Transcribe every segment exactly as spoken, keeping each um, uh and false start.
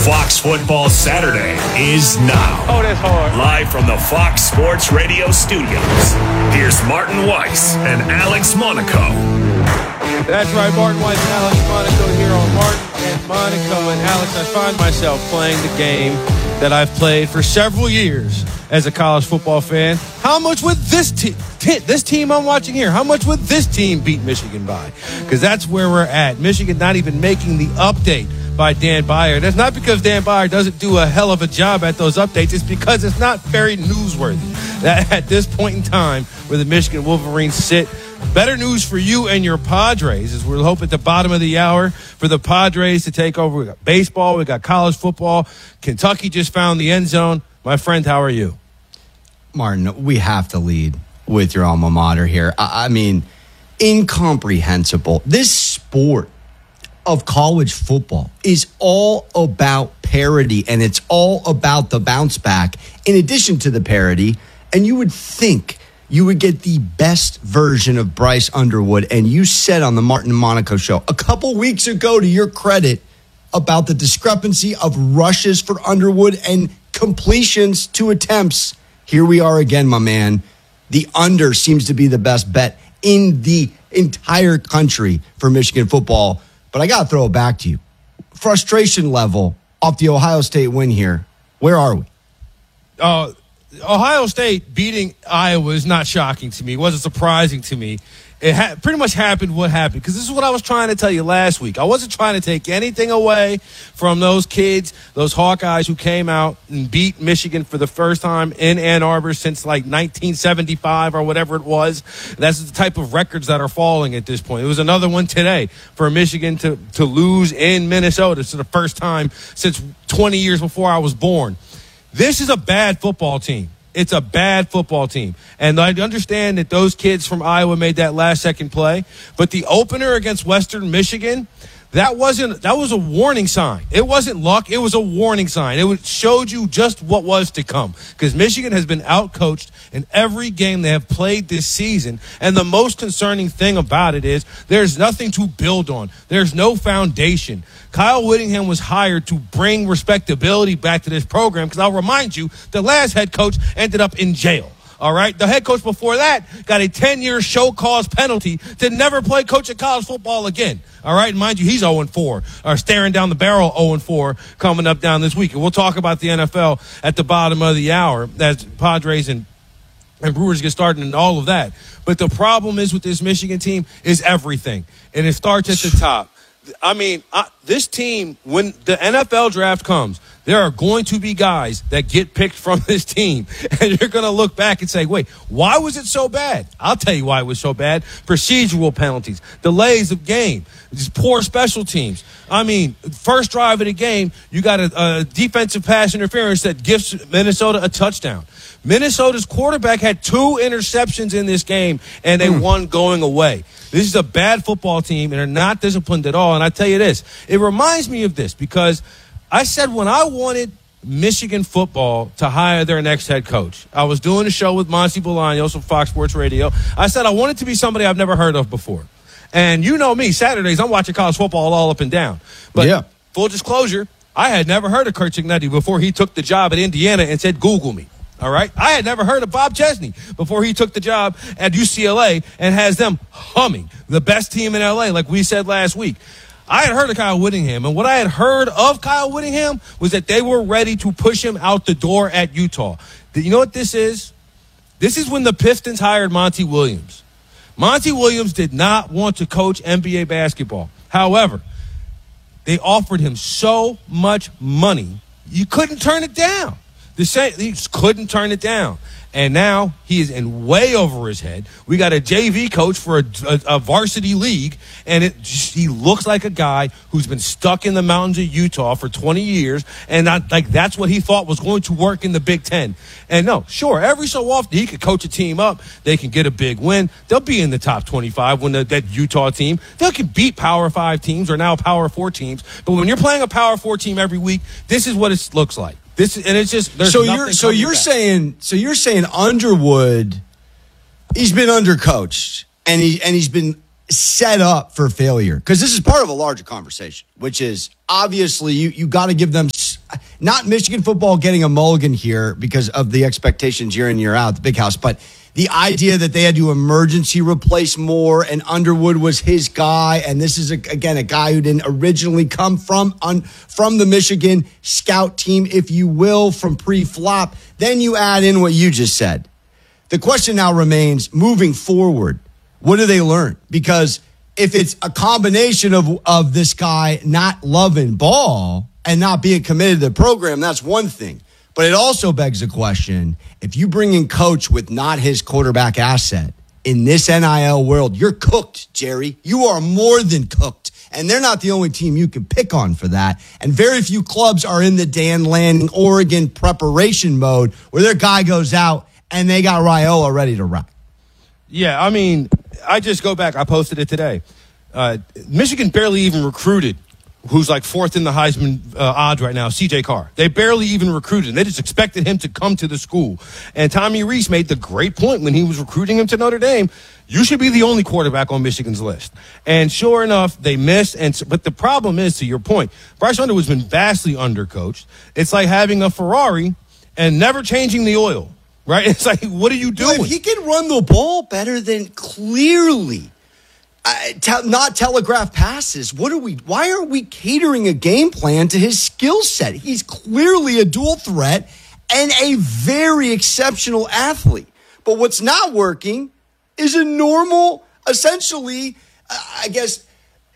Fox Football Saturday is now. Oh, that's hard. Live from the Fox Sports Radio studios, here's Martin Weiss and Alex Monaco. That's right, Martin Weiss and Alex Monaco here on Martin and Monaco. And Alex, I find myself playing the game that I've played for several years as a college football fan. How much would this team, t- this team I'm watching here, how much would this team beat Michigan by? Because that's where we're at. Michigan not even making the update by Dan Beyer. That's not because Dan Beyer doesn't do a hell of a job at those updates. It's because it's not very newsworthy. That at this point in time where the Michigan Wolverines sit, better news for you and your Padres is we're hoping at the bottom of the hour for the Padres to take over. We got baseball. We got college football. Kentucky just found the end zone. My friend, how are you? Martin, we have to lead with your alma mater here. I, I mean, incomprehensible. This sport of college football is all about parity, and it's all about the bounce back in addition to the parity. And you would think you would get the best version of Bryce Underwood. And you said on the Martin and Monaco show a couple weeks ago, to your credit, about the discrepancy of rushes for Underwood and completions to attempts. Here we are again, my man. The under seems to be the best bet in the entire country for Michigan football. But I got to throw it back to you. Frustration level off the Ohio State win here. Where are we? Uh, Ohio State beating Iowa is not shocking to me. It wasn't surprising to me. It ha- pretty much happened what happened, because this is what I was trying to tell you last week. I wasn't trying to take anything away from those kids, those Hawkeyes who came out and beat Michigan for the first time in Ann Arbor since like nineteen seventy-five or whatever it was. That's the type of records that are falling at this point. It was another one today for Michigan to, to lose in Minnesota. It's the first time since twenty years before I was born. This is a bad football team. It's a bad football team. And I understand that those kids from Iowa made that last-second play. But the opener against Western Michigan, that wasn't that was a warning sign. It wasn't luck. It was a warning sign. It showed you just what was to come. Because Michigan has been outcoached in every game they have played this season. And the most concerning thing about it is there's nothing to build on. There's no foundation. Kyle Whittingham was hired to bring respectability back to this program, because I'll remind you, the last head coach ended up in jail. All right? The head coach before that got a ten-year show cause penalty to never play coach at college football again. All right? And mind you, he's oh and four, or staring down the barrel oh and four coming up down this week. And we'll talk about the N F L at the bottom of the hour as Padres and and Brewers get started and all of that. But the problem is with this Michigan team is everything. And it starts at the top. I mean, I, this team, when the N F L draft comes, there are going to be guys that get picked from this team. And you're going to look back and say, wait, why was it so bad? I'll tell you why it was so bad. Procedural penalties, delays of game, just poor special teams. I mean, first drive of the game, you got a, a defensive pass interference that gives Minnesota a touchdown. Minnesota's quarterback had two interceptions in this game, and they mm. won going away. This is a bad football team, and they're not disciplined at all. And I tell you this, it reminds me of this, because I said when I wanted Michigan football to hire their next head coach, I was doing a show with Monty Bolaños of Fox Sports Radio. I said I wanted to be somebody I've never heard of before. And you know me, Saturdays, I'm watching college football all up and down. But yeah. Full disclosure, I had never heard of Kurt Cignetti before he took the job at Indiana and said, Google me. All right. I had never heard of Bob Chesney before he took the job at U C L A and has them humming, the best team in L A, like we said last week. I had heard of Kyle Whittingham, and what I had heard of Kyle Whittingham was that they were ready to push him out the door at Utah. You know what this is? This is when the Pistons hired Monty Williams. Monty Williams did not want to coach N B A basketball. However, they offered him so much money, you couldn't turn it down. The same, he just couldn't turn it down. And now he is in way over his head. We got a J V coach for a, a, a varsity league, and it just, he looks like a guy who's been stuck in the mountains of Utah for twenty years, and not, like that's what he thought was going to work in the Big Ten. And no, sure, every so often he could coach a team up. They can get a big win. They'll be in the top twenty-five when the, that Utah team. They can beat Power Five teams or now Power Four teams. But when you're playing a Power Four team every week, this is what it looks like. This and it's just there's so you're so you're back. saying so you're saying Underwood, he's been undercoached and he and he's been set up for failure, because this is part of a larger conversation, which is obviously you you got to give them not Michigan football getting a mulligan here because of the expectations year in, year out, the big house, but the idea that they had to emergency replace Moore and Underwood was his guy. And this is, a, again, a guy who didn't originally come from, un, from the Michigan scout team, if you will, from pre-flop. Then you add in what you just said. The question now remains, moving forward, what do they learn? Because if it's a combination of, of this guy not loving ball and not being committed to the program, that's one thing. But it also begs the question, if you bring in coach with not his quarterback asset in this N I L world, you're cooked, Jerry. You are more than cooked. And they're not the only team you can pick on for that. And very few clubs are in the Dan Lanning, Oregon preparation mode where their guy goes out and they got Raiola ready to rock. Yeah, I mean, I just go back. I posted it today. Uh, Michigan barely even recruited who's like fourth in the Heisman uh, odds right now, C J Carr. They barely even recruited him. They just expected him to come to the school. And Tommy Rees made the great point when he was recruiting him to Notre Dame. You should be the only quarterback on Michigan's list. And sure enough, they missed. And But the problem is, to your point, Bryce Underwood's been vastly undercoached. It's like having a Ferrari and never changing the oil, right? It's like, what are you doing? Well, if he can run the ball better than clearly Uh, te- not telegraph passes. What are we? Why are we catering a game plan to his skill set? He's clearly a dual threat and a very exceptional athlete. But what's not working is a normal, essentially, uh, I guess,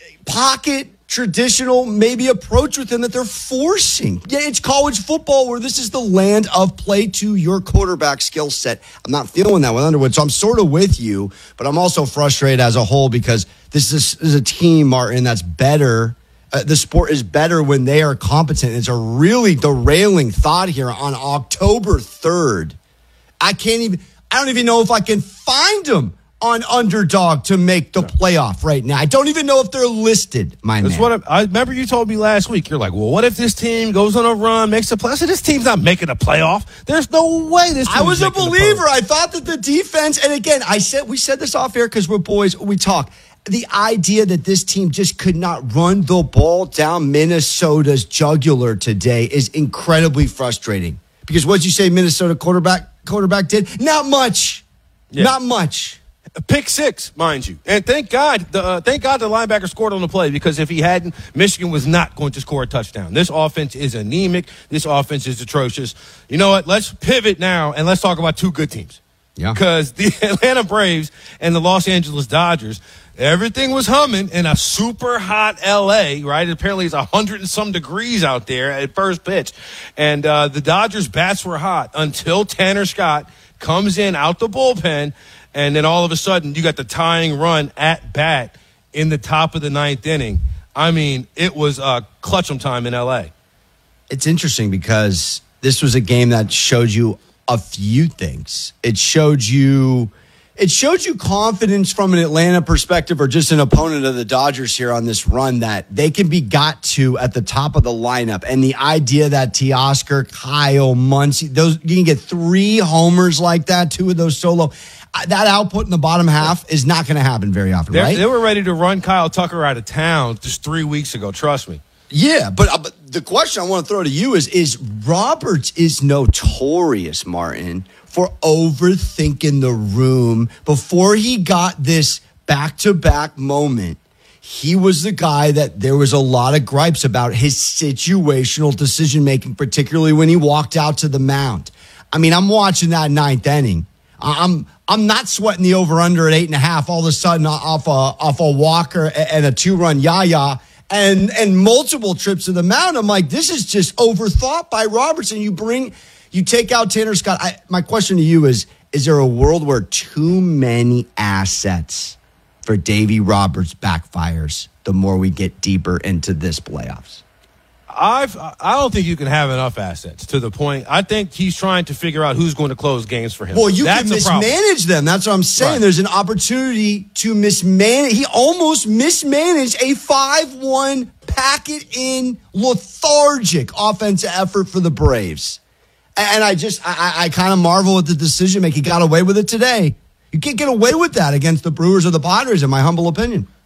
pocket traditional maybe approach with him that they're forcing. Yeah, it's college football where this is the land of play to your quarterback skill set. I'm not feeling that with Underwood, so I'm sort of with you, but I'm also frustrated as a whole because this is, this is a team, Martin, that's better. Uh, the sport is better when they are competent. It's a really derailing thought here on October third. I can't even, I don't even know if I can find them on Underdog to make the playoff right now. I don't even know if they're listed, my That's man. what I, I remember you told me last week. You're like, well, what if this team goes on a run, makes a play? I said, this team's not making a playoff. There's no way this team I was is a making believer. the I thought that the defense, and again, I said we said this off air because we're boys, we talk. The idea that this team just could not run the ball down Minnesota's jugular today is incredibly frustrating. Because what did you say Minnesota quarterback quarterback did? Not much. Yeah. Not much. A pick six, mind you. And thank God, the, uh, thank God the linebacker scored on the play, because if he hadn't, Michigan was not going to score a touchdown. This offense is anemic. This offense is atrocious. You know what? Let's pivot now and let's talk about two good teams. Yeah. Because the Atlanta Braves and the Los Angeles Dodgers, everything was humming in a super hot L A, right? Apparently it's one hundred and some degrees out there at first pitch. And uh, the Dodgers' bats were hot until Tanner Scott comes in out the bullpen. And then all of a sudden, you got the tying run at bat in the top of the ninth inning. I mean, it was uh, clutch 'em time in L A. It's interesting because this was a game that showed you a few things. It showed you, it showed you confidence from an Atlanta perspective, or just an opponent of the Dodgers here on this run, that they can be got to at the top of the lineup. And the idea that Teoscar, Kyle, Muncy, those, you can get three homers like that, two of those solo. That output in the bottom half is not going to happen very often, They're, right? They were ready to run Kyle Tucker out of town just three weeks ago. Trust me. Yeah, but, uh, but the question I want to throw to you is, is Roberts is notorious, Martin, for overthinking the room. Before he got this back-to-back moment, he was the guy that there was a lot of gripes about his situational decision-making, particularly when he walked out to the mound. I mean, I'm watching that ninth inning. I'm I'm not sweating the over-under at eight and a half all of a sudden off a, off a walker and a two-run yaya and and multiple trips to the mound. I'm like, this is just overthought by Robertson. You bring, you take out Tanner Scott. I, my question to you is, is there a world where too many assets for Davy Roberts backfires the more we get deeper into this playoffs? I've, I don't think you can have enough assets to the point. I think he's trying to figure out who's going to close games for him. Well, you That's can the problem. mismanage them. That's what I'm saying. Right. There's an opportunity to mismanage. He almost mismanaged a five one packet-in, lethargic offensive effort for the Braves. And I just, I, I kind of marvel at the decision making. He got away with it today. You can't get away with that against the Brewers or the Padres, in my humble opinion.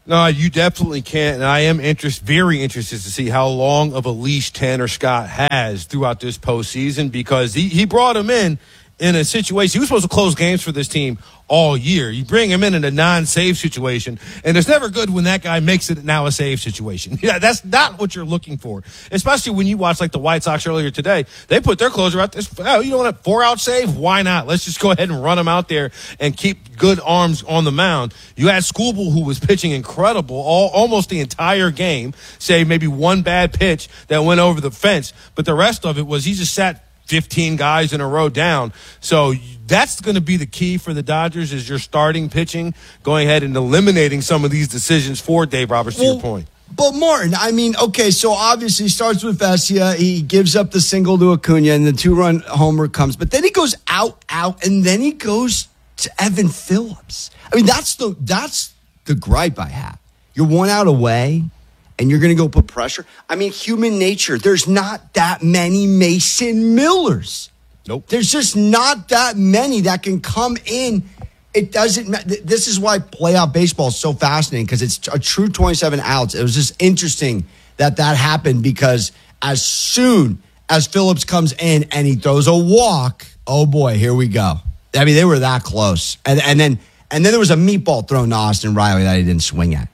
No, you definitely can't. And I am interest, very interested to see how long of a leash Tanner Scott has throughout this postseason, because he, he brought him in in a situation. He was supposed to close games for this team all year. You bring him in in a non-save situation, and it's never good when that guy makes it now a save situation. Yeah, that's not what you're looking for, especially when you watch like the White Sox earlier today. They put their closer out there. Oh, you know what? Four-out save? Why not? Let's just go ahead and run him out there and keep good arms on the mound. You had Skubal, who was pitching incredible all almost the entire game, save maybe one bad pitch that went over the fence, but the rest of it was he just sat fifteen guys in a row down. So that's going to be the key for the Dodgers, is your starting pitching, going ahead and eliminating some of these decisions for Dave Roberts, to well, your point. But Martin, I mean, okay, so obviously he starts with Vesia. He gives up the single to Acuna, and the two-run homer comes. But then he goes out, out, and then he goes to Evan Phillips. I mean, that's the that's the gripe I have. You're one out away, and you're going to go put pressure. I mean, human nature. There's not that many Mason Millers. Nope. There's just not that many that can come in. It doesn't matter. This is why playoff baseball is so fascinating, because it's a true twenty-seven outs. It was just interesting that that happened, because as soon as Phillips comes in and he throws a walk, oh boy, here we go. I mean, they were that close. And, and then and then there was a meatball thrown to Austin Riley that he didn't swing at.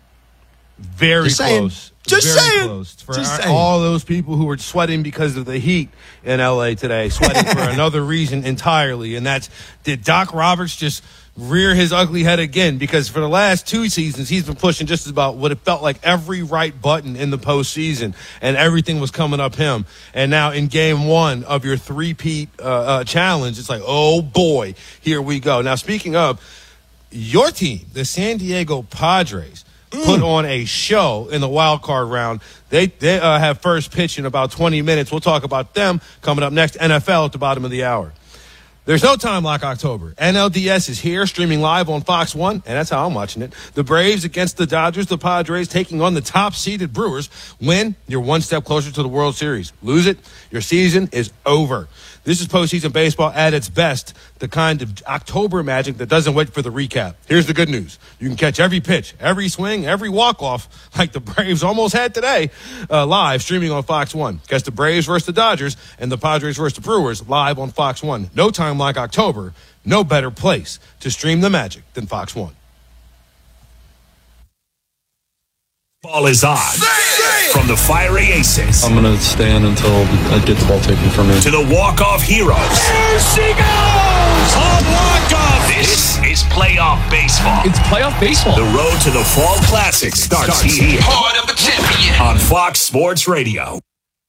Very Just saying. close. Just Very saying. close. For Just our, saying. all those people who were sweating because of the heat in L A today, sweating for another reason entirely, and that's, did Doc Roberts just rear his ugly head again? Because for the last two seasons, he's been pushing just about what it felt like every right button in the postseason, and everything was coming up him. And now in game one of your three-peat uh, uh, challenge, it's like, oh boy, here we go. Now, speaking of your team, the San Diego Padres, put on a show in the wild card round. They they uh, have first pitch in about twenty minutes. We'll talk about them coming up next. N F L at the bottom of the hour. There's no time like October. N L D S is here, streaming live on Fox one, and that's how I'm watching it. The Braves against the Dodgers, the Padres taking on the top-seeded Brewers. Win, you're one step closer to the World Series. Lose it, your season is over. This is postseason baseball at its best, the kind of October magic that doesn't wait for the recap. Here's the good news. You can catch every pitch, every swing, every walk-off, like the Braves almost had today, uh, live, streaming on Fox one. Catch the Braves versus the Dodgers and the Padres versus the Brewers live on Fox one. No time like October, no better place to stream the magic than Fox one. Ball is on. From the fiery aces. I'm going to stand until I get the ball taken from me. To the walk-off heroes. There she goes! On walk-off! This is playoff baseball. It's playoff baseball. The road to the Fall Classic starts here. Heart of a champion. On Fox Sports Radio.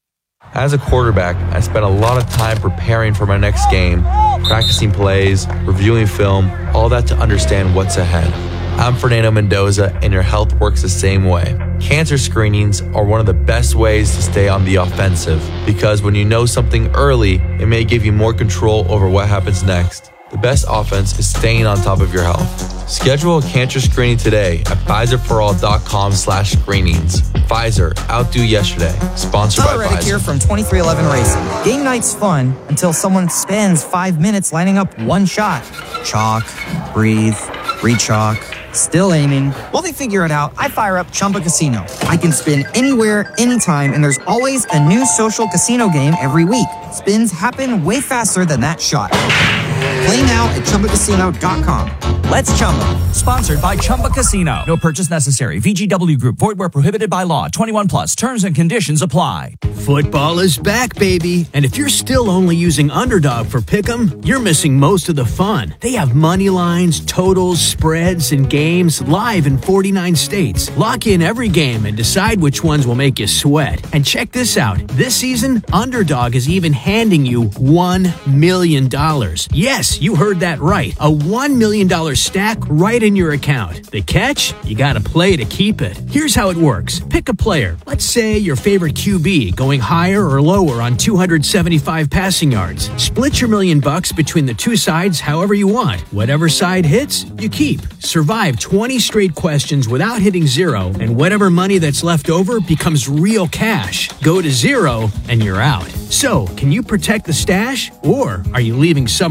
As a quarterback, I spent a lot of time preparing for my next game, practicing plays, reviewing film, all that to understand what's ahead. I'm Fernando Mendoza, and your health works the same way. Cancer screenings are one of the best ways to stay on the offensive, because when you know something early, it may give you more control over what happens next. The best offense is staying on top of your health. Schedule a cancer screening today at Pfizerforall.com slash screenings. Pfizer, outdo yesterday. Sponsored Tyler by Reddick Pfizer. here from twenty-three eleven Racing. Game night's fun until someone spends five minutes lining up one shot. Chalk, breathe, re-chalk, still aiming. While they figure it out, I fire up Chumba Casino. I can spin anywhere, anytime, and there's always a new social casino game every week. Spins happen way faster than that shot. Play now at Chumba Casino dot com. Let's Chumba. Sponsored by Chumba Casino. No purchase necessary. V G W Group. Void where prohibited by law. twenty-one plus. Terms and conditions apply. Football is back, baby. And if you're still only using Underdog for Pick'em, you're missing most of the fun. They have money lines, totals, spreads, and games live in forty-nine states. Lock in every game and decide which ones will make you sweat. And check this out. This season, Underdog is even handing you one million dollars. Yes, you heard that right. A one million dollars stack right in your account. The catch? You gotta play to keep it. Here's how it works. Pick a player. Let's say your favorite Q B going higher or lower on two hundred seventy-five passing yards. Split your million bucks between the two sides however you want. Whatever side hits, you keep. Survive twenty straight questions without hitting zero, and whatever money that's left over becomes real cash. Go to zero, and you're out. So, can you protect the stash, or are you leaving some on the table?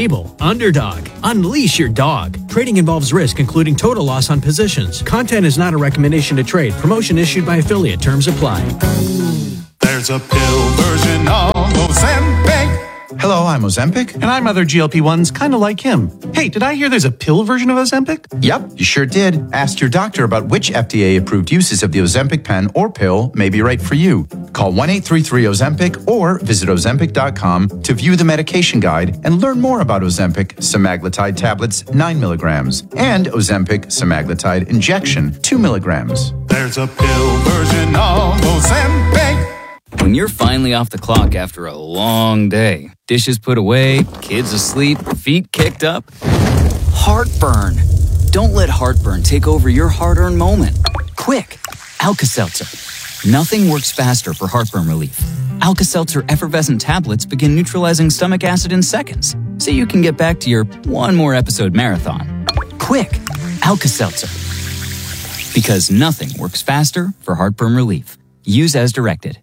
stable. Underdog. Unleash your dog. Trading involves risk, including total loss on positions. Content is not a recommendation to trade. Promotion issued by affiliate. Terms apply. There's a pill version of Ozempic. Hello, I'm Ozempic. And I'm other G L P ones kind of like him. Hey, did I hear there's a pill version of Ozempic? Yep, you sure did. Ask your doctor about which F D A-approved uses of the Ozempic pen or pill may be right for you. Call one eight three three Ozempic or visit Ozempic dot com to view the medication guide and learn more about Ozempic semaglutide tablets nine milligrams and Ozempic semaglutide injection two milligrams. There's a pill version of Ozempic. When you're finally off the clock after a long day, dishes put away, kids asleep, feet kicked up, heartburn. Don't let heartburn take over your hard-earned moment. Quick, Alka-Seltzer. Nothing works faster for heartburn relief. Alka-Seltzer effervescent tablets begin neutralizing stomach acid in seconds, so you can get back to your one more episode marathon. Quick, Alka-Seltzer. Because nothing works faster for heartburn relief. Use as directed.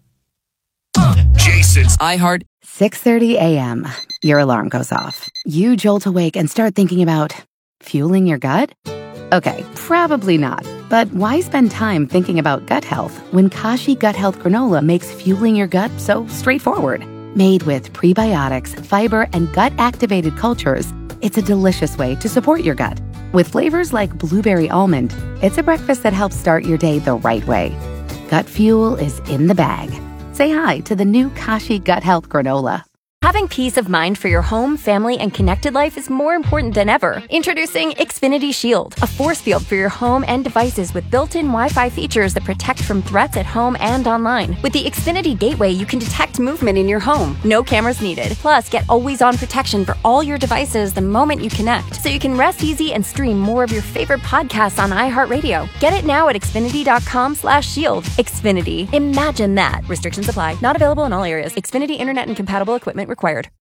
Jason's iHeart. six thirty a.m. Your alarm goes off. You jolt awake and start thinking about fueling your gut? Okay, probably not. But why spend time thinking about gut health when Kashi Gut Health Granola makes fueling your gut so straightforward? Made with prebiotics, fiber, and gut-activated cultures, it's a delicious way to support your gut. With flavors like blueberry almond, it's a breakfast that helps start your day the right way. Gut fuel is in the bag. Say hi to the new Kashi Gut Health Granola. Having peace of mind for your home, family, and connected life is more important than ever. Introducing Xfinity Shield, a force field for your home and devices with built-in Wi-Fi features that protect from threats at home and online. With the Xfinity Gateway, you can detect movement in your home. No cameras needed. Plus, get always-on protection for all your devices the moment you connect, so you can rest easy and stream more of your favorite podcasts on iHeartRadio. Get it now at Xfinity.com slash shield. Xfinity. Imagine that. Restrictions apply. Not available in all areas. Xfinity Internet and compatible equipment required.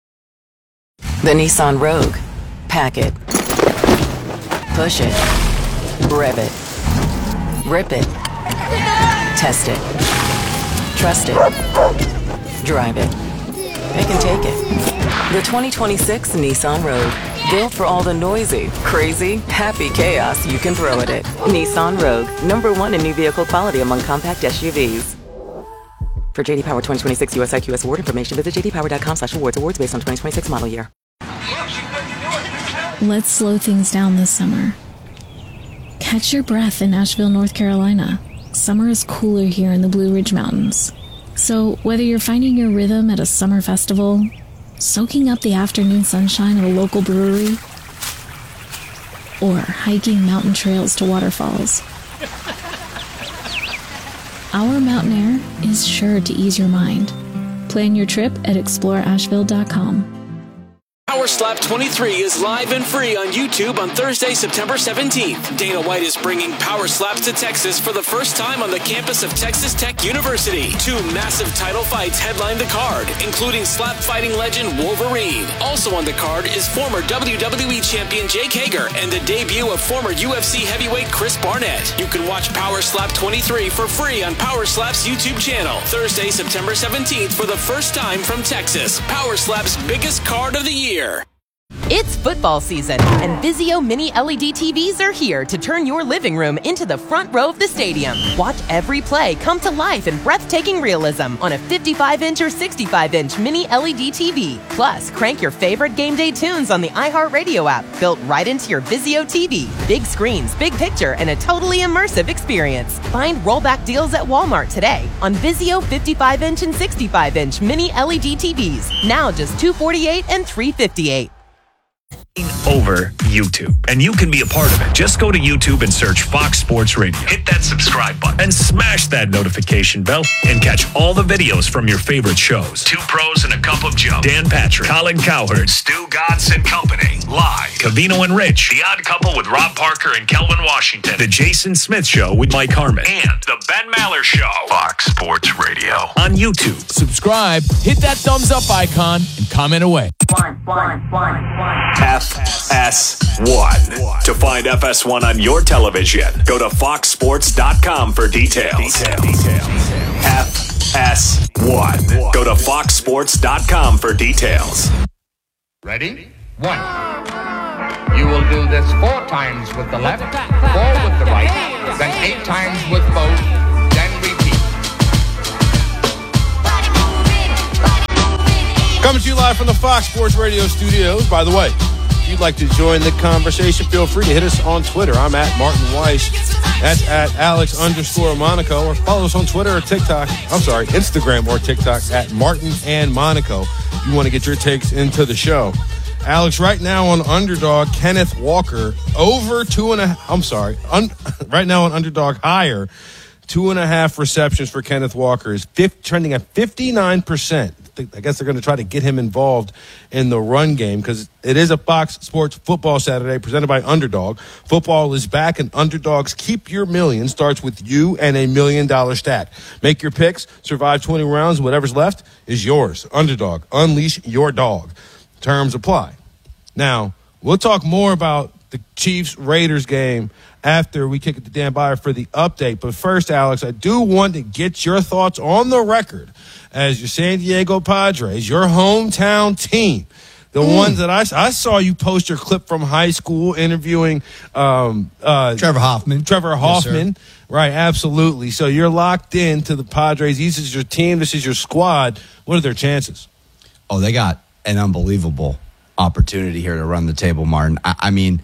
The Nissan Rogue. Pack it. Push it. Rev it. Rip it. Test it. Trust it. Drive it. Pick and take it. The twenty twenty-six Nissan Rogue. Built for all the noisy, crazy, happy chaos you can throw at it. Nissan Rogue. Number one in new vehicle quality among compact S U Vs. For J D Power twenty twenty-six U S I Q S award information, visit jdpower.com slash awards. Awards based on twenty twenty-six model year. Let's slow things down this summer. Catch your breath in Asheville, North Carolina. Summer is cooler here in the Blue Ridge Mountains. So whether you're finding your rhythm at a summer festival, soaking up the afternoon sunshine at a local brewery, or hiking mountain trails to waterfalls, our mountain air is sure to ease your mind. Plan your trip at explore asheville dot com. Power Slap twenty-three is live and free on YouTube on Thursday, September seventeenth. Dana White is bringing Power Slaps to Texas for the first time on the campus of Texas Tech University. Two massive title fights headline the card, including slap fighting legend Wolverine. Also on the card is former W W E champion Jake Hager and the debut of former U F C heavyweight Chris Barnett. You can watch Power Slap twenty-three for free on Power Slap's YouTube channel. Thursday, September seventeenth for the first time from Texas. Power Slap's biggest card of the year. It's football season, and Vizio Mini L E D T Vs are here to turn your living room into the front row of the stadium. Watch every play come to life in breathtaking realism on a fifty-five inch or sixty-five inch Mini L E D T V. Plus, crank your favorite game day tunes on the iHeartRadio app, built right into your Vizio T V. Big screens, big picture, and a totally immersive experience. Find rollback deals at Walmart today on Vizio fifty-five inch and sixty-five inch Mini L E D T Vs. Now just two hundred forty-eight dollars and three hundred fifty-eight dollars. Over YouTube, and you can be a part of it. Just go to YouTube and search Fox Sports Radio. Hit that subscribe button and smash that notification bell and catch all the videos from your favorite shows. Two Pros and a Cup of Joe. Dan Patrick, Colin Cowherd, Stu Godson and Company. Live. Cavino and Rich. The Odd Couple with Rob Parker and Kelvin Washington. The Jason Smith Show with Mike Harmon. And The Ben Maller Show. Fox Sports Radio. On YouTube. Subscribe, hit that thumbs up icon, and comment away. One, one, one, one. F S one. To find F S one on your television, go to fox sports dot com for details. Detail. Detail. F S one. Go to fox sports dot com for details. Ready? one. You will do this four times with the left, four with the right, then eight times with both, then repeat. Coming to you live from the Fox Sports Radio studios. By the way, if you'd like to join the conversation, feel free to hit us on Twitter. I'm at Martin Weiss. That's at Alex underscore Monaco. Or follow us on Twitter or TikTok. I'm sorry, Instagram or TikTok at Martin and Monaco. If you want to get your takes into the show. Alex, right now on Underdog, Kenneth Walker over two and a. I'm sorry, un, right now on Underdog higher, two and a half receptions for Kenneth Walker is fifty, trending at fifty-nine percent. I guess they're going to try to get him involved in the run game because it is a Fox Sports Football Saturday presented by Underdog. Football is back, and Underdog's Keep Your Million starts with you and a million dollar stack. Make your picks, survive twenty rounds, and whatever's left is yours. Underdog, unleash your dog. Terms apply. Now, we'll talk more about the Chiefs-Raiders game after we kick it to Dan Beyer for the update. But first, Alex, I do want to get your thoughts on the record as your San Diego Padres, your hometown team, the mm. ones that I, I saw you post your clip from high school interviewing um, uh, Trevor Hoffman. Trevor Hoffman. Yes, right, absolutely. So you're locked in to the Padres. This is your team. This is your squad. What are their chances? Oh, they got an unbelievable opportunity here to run the table, Martin. I, I mean,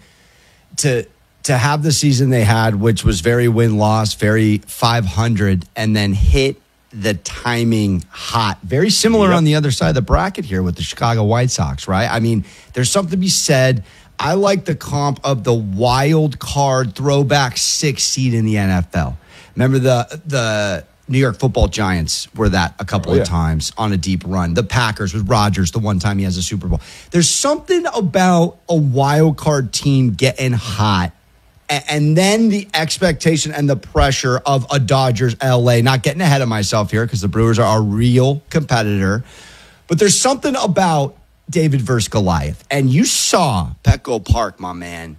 to to have the season they had, which was very win-loss, very five hundred, and then hit the timing hot. Very similar yep. on the other side of the bracket here with the Chicago White Sox, right? I mean, there's something to be said. I like the comp of the wild card throwback six seed in the N F L. Remember the the New York Football Giants were that a couple oh, yeah. of times on a deep run. The Packers with Rodgers, the one time he has a Super Bowl. There's something about a wild card team getting hot, and, and then the expectation and the pressure of a Dodgers L A. Not getting ahead of myself here because the Brewers are a real competitor, but there's something about David versus Goliath. And you saw Petco Park, my man.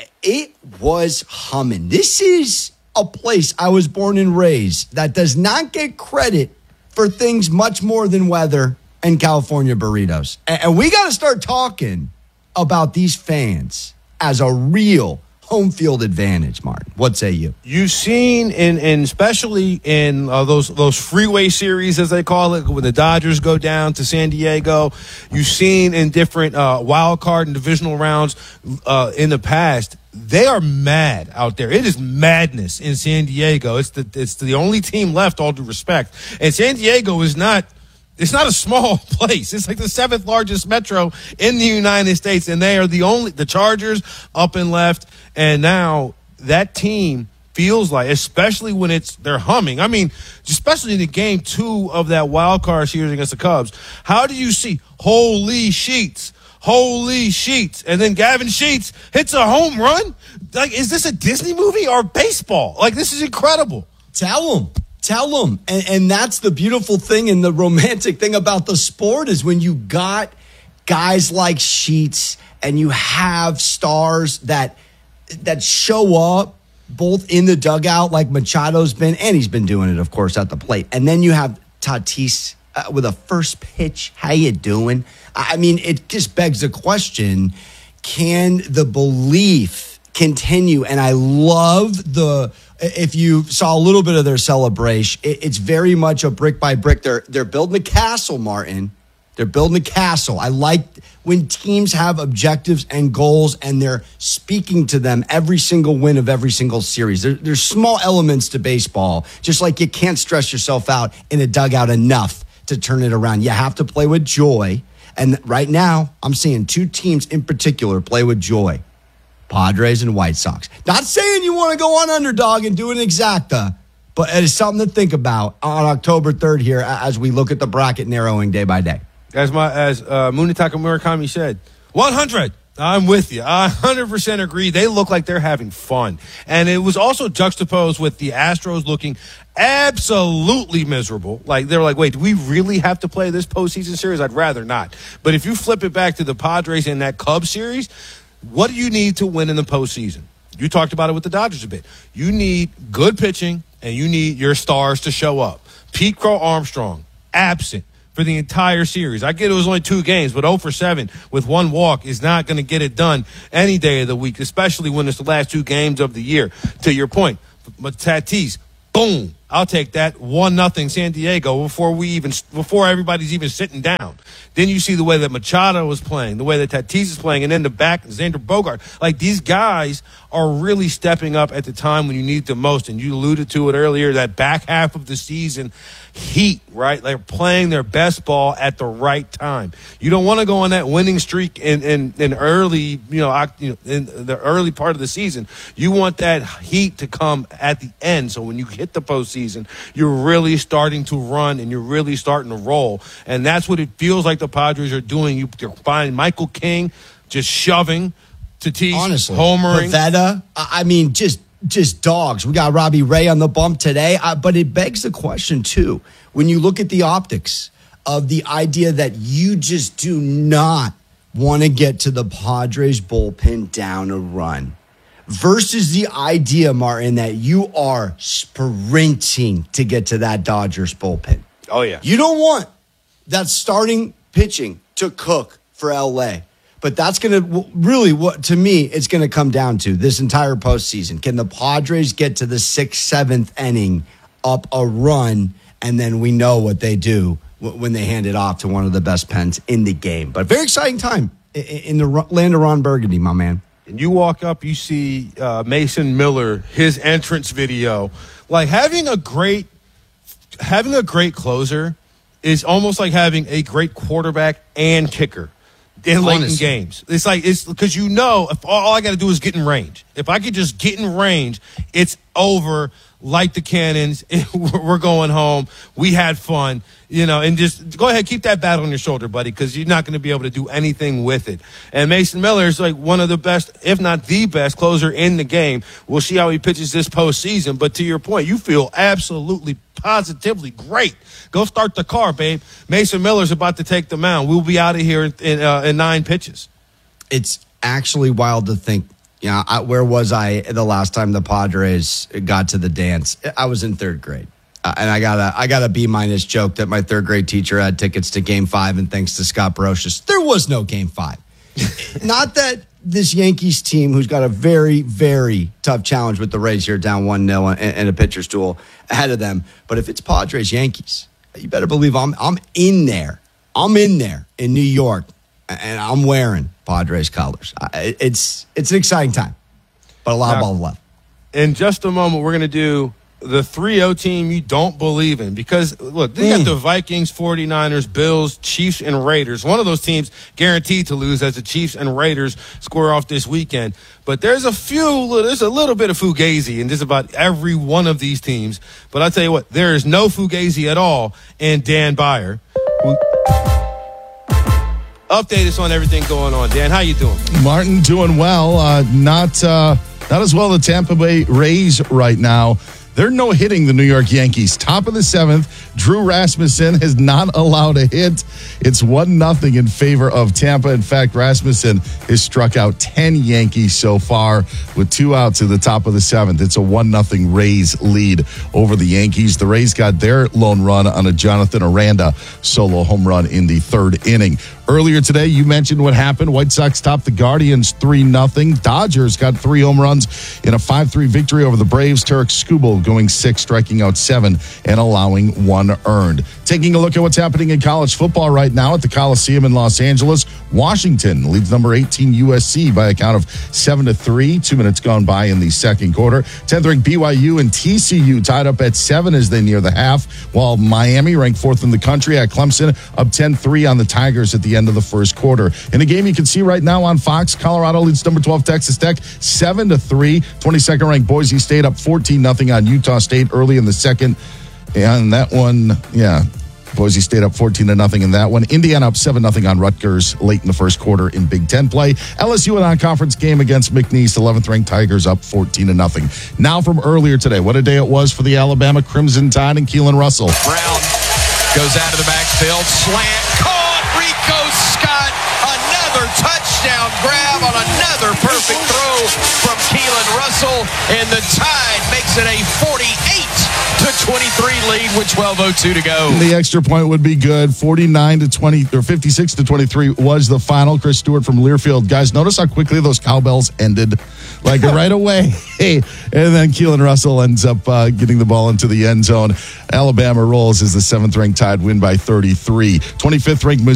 It was humming. This is a place I was born and raised that does not get credit for things much more than weather and California burritos. And we got to start talking about these fans as a real home field advantage, Martin. What say you? You've seen, in, in especially in uh, those those freeway series, as they call it, when the Dodgers go down to San Diego, you've seen in different uh, wild card and divisional rounds uh, in the past, they are mad out there. It is madness in San Diego. It's the it's the only team left, all due respect. And San Diego is not it's not a small place. It's like the seventh largest metro in the United States, and they are the only the Chargers up and left. And now that team feels like, especially when it's they're humming. I mean, especially in the game two of that wild card series against the Cubs. How do you see holy sheets? Holy sheets. And then Gavin Sheets hits a home run? Like, is this a Disney movie or baseball? Like, this is incredible. Tell them. Tell them. And, and that's the beautiful thing and the romantic thing about the sport is when you got guys like Sheets and you have stars that that show up both in the dugout like Machado's been, and he's been doing it, of course, at the plate. And then you have Tatis uh, with a first pitch. How you doing? I mean, it just begs the question, can the belief continue? And I love the, if you saw a little bit of their celebration, it, it's very much a brick by brick. They're, they're building a castle, Martin. They're building a castle. I like when teams have objectives and goals and they're speaking to them every single win of every single series. There, there's small elements to baseball, just like you can't stress yourself out in a dugout enough to turn it around. You have to play with joy. And right now, I'm seeing two teams in particular play with joy, Padres and White Sox. Not saying you want to go on Underdog and do an exacta, but it is something to think about on October third here as we look at the bracket narrowing day by day. As my as uh, Munetaka Murakami said, one hundred. I'm with you. I one hundred percent agree. They look like they're having fun. And it was also juxtaposed with the Astros looking absolutely miserable. Like, they were like, wait, do we really have to play this postseason series? I'd rather not. But if you flip it back to the Padres in that Cubs series, what do you need to win in the postseason? You talked about it with the Dodgers a bit. You need good pitching, and you need your stars to show up. Pete Crow Armstrong, absent for the entire series. I get it was only two games, but oh for seven with one walk is not going to get it done any day of the week, especially when it's the last two games of the year. To your point, but Tatis, boom, I'll take that. One nothing San Diego before we even before everybody's even sitting down. Then you see the way that Machado was playing, the way that Tatis is playing, and then the back, Xander Bogart. Like, these guys are really stepping up at the time when you need them most. And you alluded to it earlier, that back half of the season heat, right? They're playing their best ball at the right time. You don't want to go on that winning streak in, in, in early, you know, in the early part of the season. You want that heat to come at the end. So when you hit the postseason, you're really starting to run and you're really starting to roll. And that's what it feels like the Padres are doing. You, you're finding Michael King just shoving, Tatis Honestly, homering. Pavetta, I mean, just just dogs. We got Robbie Ray on the bump today. Uh, but it begs the question, too, when you look at the optics of the idea that you just do not want to get to the Padres bullpen down a run versus the idea, Martin, that you are sprinting to get to that Dodgers bullpen. Oh, yeah. You don't want that starting pitching to cook for L A. But that's going to really, what to me, it's going to come down to this entire postseason. Can the Padres get to the sixth, seventh inning up a run, and then we know what they do when they hand it off to one of the best pens in the game. But very exciting time in the land of Ron Burgundy, my man. And you walk up, you see uh, Mason Miller, his entrance video. Like, having a great, having a great closer is almost like having a great quarterback and kicker in late in games. It's like, it's because you know, if all, all I got to do is get in range. If I could just get in range, it's over. Light the cannons. We're going home. We had fun, you know, and just go ahead, keep that bat on your shoulder, buddy, because you're not going to be able to do anything with it. And Mason Miller is like one of the best, if not the best, closer in the game. We'll see how he pitches this postseason. But to your point, you feel absolutely, positively great. Go start the car, babe. Mason Miller's about to take the mound. We'll be out of here in, in, uh, in nine pitches. It's actually wild to think. Yeah, you know, I, where was I the last time the Padres got to the dance? I was in third grade, uh, and I got a I got a B minus joke that my third grade teacher had tickets to Game Five, and thanks to Scott Brocious, there was no Game Five. Not that this Yankees team, who's got a very very tough challenge with the Rays here, down one nil and, and a pitcher's duel ahead of them, but if it's Padres Yankees, you better believe I'm I'm in there. I'm in there in New York. And I'm wearing Padres colors. It's it's an exciting time, but a lot now, of ball left. In just a moment, we're going to do the three oh team you don't believe in. Because, look, they mm. got the Vikings, forty-niners, Bills, Chiefs, and Raiders. One of those teams guaranteed to lose as the Chiefs and Raiders square off this weekend. But there's a few, there's a little bit of fugazi in just about every one of these teams. But I'll tell you what, there is no fugazi at all in Dan Beyer, who update us on everything going on. Dan, how you doing? Martin, doing well. Uh, not uh, not as well the Tampa Bay Rays right now. They're no-hitting the New York Yankees. Top of the seventh, Drew Rasmussen has not allowed a hit. It's one nothing in favor of Tampa. In fact, Rasmussen has struck out ten Yankees so far with two outs at the top of the seventh. It's a one nothing Rays lead over the Yankees. The Rays got their lone run on a Jonathan Aranda solo home run in the third inning. Earlier today, you mentioned what happened. White Sox topped the Guardians three nothing. Dodgers got three home runs in a five three victory over the Braves. Tarek Skubal going six, striking out seven, and allowing one earned. Taking a look at what's happening in college football right now at the Coliseum in Los Angeles. Washington leads number eighteen U S C by a count of seven to three. Two minutes gone by in the second quarter. tenth ranked B Y U and T C U tied up at seven as they near the half, while Miami, ranked fourth in the country at Clemson, up ten three on the Tigers at the end of the first quarter. In a game you can see right now on Fox, Colorado leads number twelve Texas Tech seven to three. twenty-second ranked Boise State up fourteen nothing on Utah State early in the second. And that one, yeah, Boise State up fourteen to nothing in that one. Indiana up seven nothing on Rutgers late in the first quarter in Big Ten play. L S U a non-conference game against McNeese. eleventh ranked Tigers up fourteen to nothing. Now from earlier today, what a day it was for the Alabama Crimson Tide and Keelan Russell. Brown goes out of the backfield, slant, caught, Rico Scott, another touchdown grab on another perfect throw from Keelan Russell, and the Tide makes it a forty-eight to twenty-three lead with twelve oh two to go. The extra point would be good. forty-nine to twenty or fifty-six to twenty-three was the final. Chris Stewart from Learfield. Guys, notice how quickly those cowbells ended. Like right away. Hey, and then Keelan Russell ends up uh, getting the ball into the end zone. Alabama rolls as the seventh ranked Tide win by thirty-three. twenty-fifth ranked Missouri